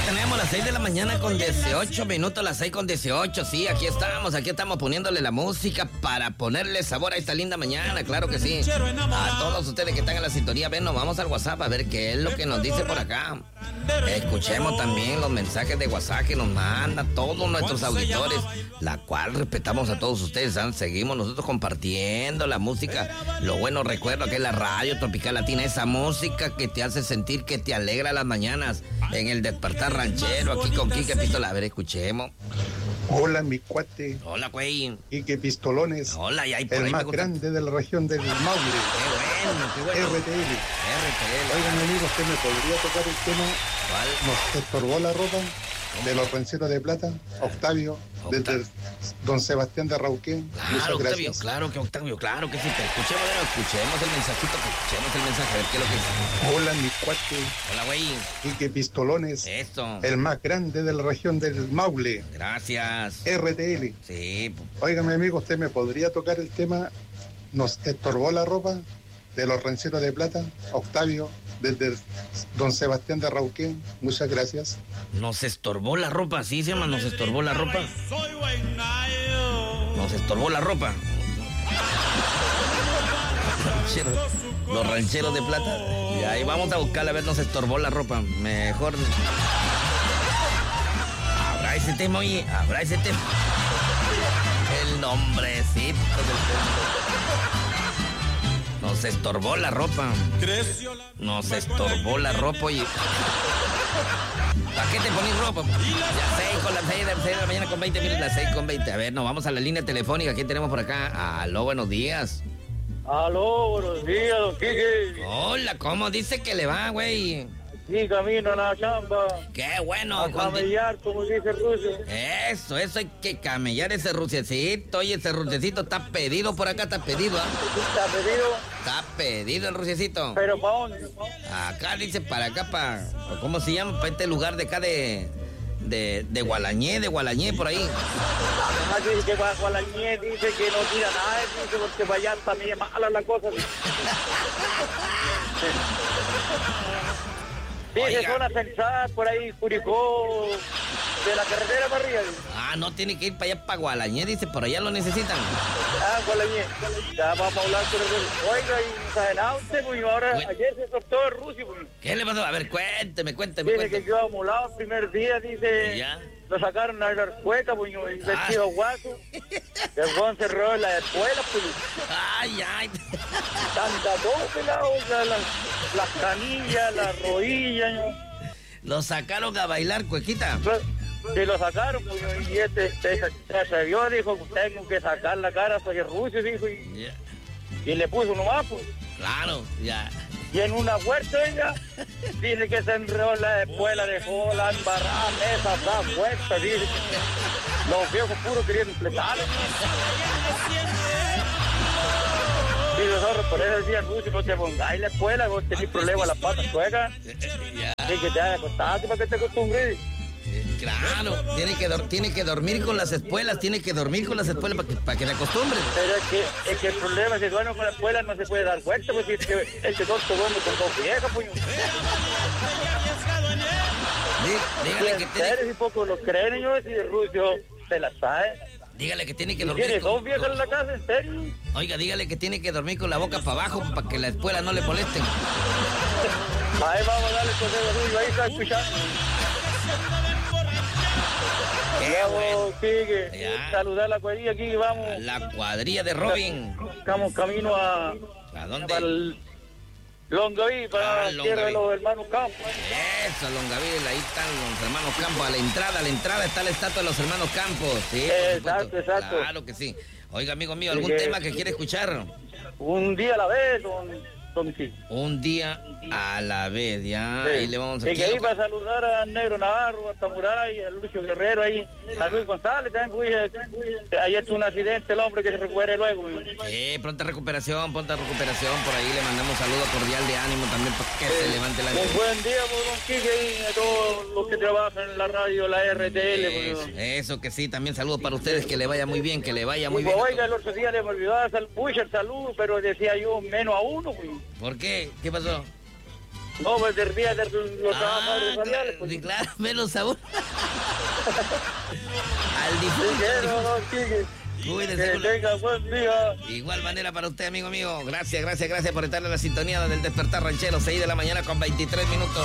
tenemos las 6 de la mañana con 18 minutos, las 6 con 18. Sí, aquí estamos poniéndole la música para ponerle sabor a esta linda mañana, claro que sí. A todos ustedes que están en la sintonía, ven, nos vamos al WhatsApp a ver qué es lo que nos dice por acá. Escuchemos también los mensajes de WhatsApp que nos mandan todos nuestros auditores, la cual respetamos a todos ustedes, ¿saben? Seguimos nosotros compartiendo la música, lo bueno recuerdo que es la radio Tropical Latina, esa música que te hace sentir, que te alegra las mañanas en el despertar ranchero, aquí con Quique Pistola. A ver, escuchemos. Hola, mi cuate. Hola, güey. Quique Pistolones. Hola, y ahí por el ahí más grande de la región del Maule. Qué bueno. RTL. Oigan, mi amigo, ¿usted me podría tocar el tema? ¿Cuál? ¿Nos estorbó la ropa? De los rancheros de plata, Octavio, desde Don Sebastián de Rauquén. Claro, Octavio, claro que Octavio, claro que sí. Escuchemos el mensajito, escuchemos el mensaje, a ver qué es lo que dice. Hola, mi cuate. Hola, güey. Quique Pistolones. Esto. El más grande de la región del Maule. Gracias. RTL. Sí. Oiga, mi amigo, ¿usted me podría tocar el tema Nos estorbó la ropa? De los rancheros de plata, Octavio, desde Don Sebastián de Rauquén. Muchas gracias. Nos estorbó la ropa, ¿sí se llama? Nos estorbó la ropa. Nos estorbó la ropa. Los rancheros de plata. Y ahí vamos a buscarla a ver, nos estorbó la ropa. Mejor. Habrá ese tema, oye, habrá ese tema. El nombrecito del tema. Nos estorbó la ropa. Nos estorbó la ropa, oye. ¿Para qué te pones ropa? Ya 6 de la mañana con 20 minutos, las 6 con 20. A ver, nos vamos a la línea telefónica. ¿Quién tenemos por acá? Aló, buenos días. Aló, buenos días, don Quique. Hola, ¿cómo dice que le va, güey? Sí, camino a la chamba. Qué bueno. A camellar, como dice Rusia. Eso hay que camellar ese ruciecito. Oye, ese ruciecito está pedido por acá, está pedido, ¿ah? ¿Está pedido? Está pedido el ruciecito. ¿Pero para dónde? Acá dice, para acá, ¿cómo se llama? Para este lugar de acá de Gualañé, por ahí. Ah, dice que Gualañé dice que no tira nada, dice porque para allá está medio mala la cosa. Dice zona censada por ahí, Curicó, de la carretera para arriba. Ah, no, tiene que ir para allá, para Gualañé, dice, por allá lo necesitan. Ah, Gualañé. Ya vamos a hablar con el... Oiga, y adelante, pues, ahora, ayer se soltó el Rusia, pues. ¿Qué le pasó? A ver, cuénteme. Dice que quedó amolado el primer día, dice... ¿Ya? Lo sacaron a la escuela, pues, vestido guaso. El Juan cerró en la escuela, pues. Ay. Tanta todo pelado, o sea, las canillas, las rodillas, ¿no? Lo sacaron a bailar, cuequita. Que lo sacaron, pues, y se atrevió, dijo, tengo que sacar la cara, soy ruso, dijo, y le puso nomás, pues. Claro, ya. Y en una huerta ella dice que se enredó en la escuela, dejó la embarrada, mesa, la huerta, dice. Los viejos puros querían completarlo. Y nosotros por eso decían, Rusi, no te pongáis en la escuela, vos tenés problemas a la pata sueca. Y que te haga acostarte para que te acostumbres. Claro, tiene que dormir con las espuelas, para que te acostumbres. Pero es que el problema es que duerme con la espuela no se puede dar cuenta, porque es que este doctor duerme con dos viejas, puño. Dígale que tiene... Si poco lo creen ellos, y el Rucio se la sabe. Dígale que tiene que dormir. ¿Tiene dos viejas en la casa, en serio? Oiga, dígale que tiene que dormir con la boca para abajo para que la espuela no le molesten. Ahí vamos a darle consejo, Rucio, ahí está escuchando. Saludar a la cuadrilla aquí, vamos. La cuadrilla de Robin. Estamos camino ¿a dónde? Para el Longaví, para la tierra de los hermanos Campos. Eso, Longaví, ahí están los hermanos Campos. A la entrada está la estatua de los hermanos Campos. Sí, exacto. Claro que sí. Oiga, amigo mío, ¿algún tema que quiere escuchar? Un día a la vez, Un día a la vez, ya. Sí. Ahí le vamos a... Y que iba a saludar a Negro Navarro, a Tamuray, a Lucio Guerrero ahí, a Luis González también, ayer tuvo un accidente el hombre que se recupere luego. Pronta recuperación, por ahí le mandamos saludos cordial de ánimo también para que se levante la... Un buen día, don Quique, y a todos los que trabajan en la radio, la RTL. Eso que sí, también saludos para ustedes, que le vaya muy bien, bien. Oiga, el otro día le me olvidaba el saludo, pero decía yo menos a uno, güey. ¿Por qué? ¿Qué pasó? No, pues del día de los trabajadores radiales. Pues. Sí, claro, menos sabor. Al difunto. Cuídense. Que tenga buen día. Igual manera para usted, amigo mío. Gracias por estar en la sintonía del Despertar Ranchero. 6 de la mañana con 23 minutos.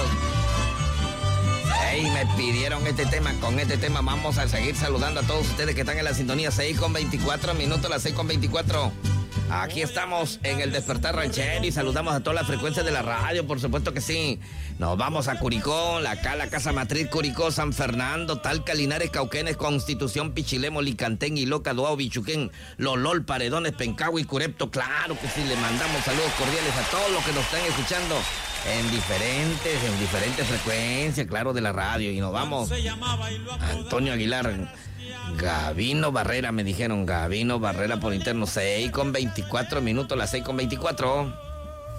Hey, me pidieron este tema. Con este tema vamos a seguir saludando a todos ustedes que están en la sintonía. 6 con 24 minutos, las 6 con 24. Aquí estamos en el Despertar Ranchero y saludamos a todas las frecuencias de la radio, por supuesto que sí. Nos vamos a Curicó, la Casa Matriz, Curicó, San Fernando, Talca, Linares, Cauquenes, Constitución, Pichilemo, Licantén, Iloca, Duao, Bichuquén, Lolol, Paredones, Pencagua y Curepto. Claro que sí, le mandamos saludos cordiales a todos los que nos están escuchando en diferentes frecuencias, claro, de la radio. Y nos vamos Antonio Aguilar, Gavino Barrera, me dijeron, Gavino Barrera por interno. 6 con 24 minutos, las 6 con 24.